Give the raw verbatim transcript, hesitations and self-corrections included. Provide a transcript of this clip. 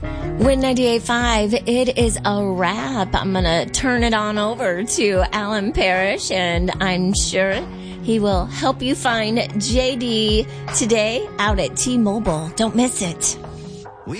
Win ninety-eight point five, it is a wrap. I'm going to turn it on over to Alan Parrish, and I'm sure he will help you find J D today out at T-Mobile. Don't miss it.